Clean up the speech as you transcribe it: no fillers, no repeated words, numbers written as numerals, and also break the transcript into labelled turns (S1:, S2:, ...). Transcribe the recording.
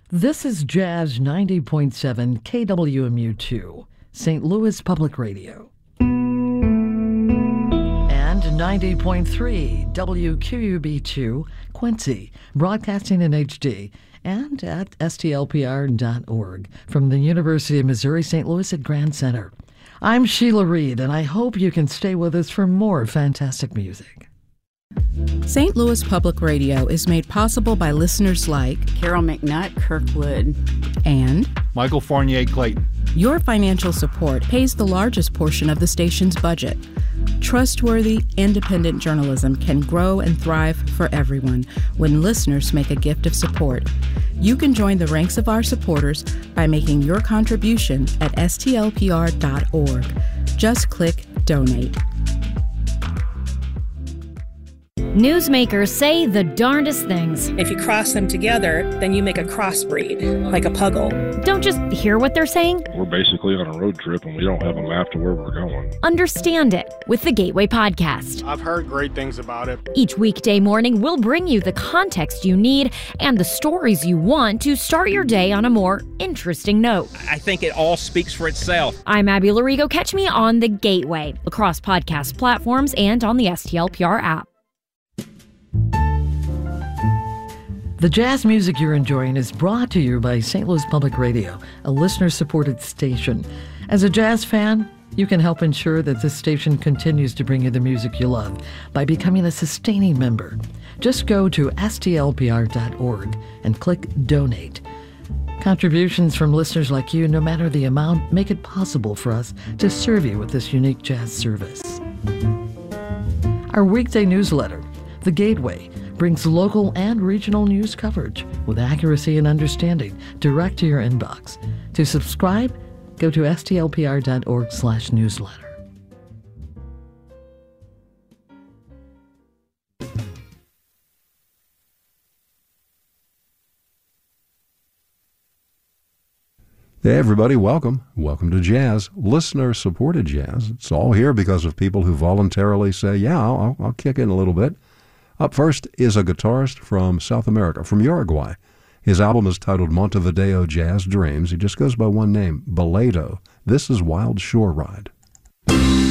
S1: This is Jazz 90.7 KWMU2, St. Louis Public Radio. And 90.3 WQUB2, Quincy, broadcasting in HD, and at stlpr.org from the University of Missouri St. Louis at Grand Center. I'm Sheila Reed, and I hope you can stay with us for more fantastic music.
S2: St. Louis Public Radio is made possible by listeners like
S3: Carol McNutt, Kirkwood,
S2: and
S4: Michael Fournier Clayton.
S2: Your financial support pays the largest portion of the station's budget. Trustworthy, independent journalism can grow and thrive for everyone when listeners make a gift of support. You can join the ranks of our supporters by making your contribution at stlpr.org. Just click Donate.
S5: Newsmakers say the darndest things.
S6: If you cross them together, then you make a crossbreed, like a puggle.
S5: Don't just hear what they're saying.
S7: We're basically on a road trip and we don't have a map to where we're going.
S5: Understand it with the Gateway Podcast.
S8: I've heard great things about it.
S5: Each weekday morning, we'll bring you the context you need and the stories you want to start your day on a more interesting note.
S9: I think it all speaks for itself.
S5: I'm Abby Larigo. Catch me on the Gateway, across podcast platforms and on the STLPR app.
S1: The jazz music you're enjoying is brought to you by St. Louis Public Radio, a listener-supported station. As a jazz fan, you can help ensure that this station continues to bring you the music you love by becoming a sustaining member. Just go to stlpr.org and click Donate. Contributions from listeners like you, no matter the amount, make it possible for us to serve you with this unique jazz service. Our weekday newsletter, The Gateway, brings local and regional news coverage with accuracy and understanding direct to your inbox. To subscribe, go to stlpr.org/newsletter.
S10: Hey everybody, welcome. Welcome to Jazz, listener-supported jazz. It's all here because of people who voluntarily say, yeah, I'll kick in a little bit. Up first is a guitarist from South America, from Uruguay. His album is titled Montevideo Jazz Dreams. He just goes by one name, Boledo. This is Wild Shore Ride.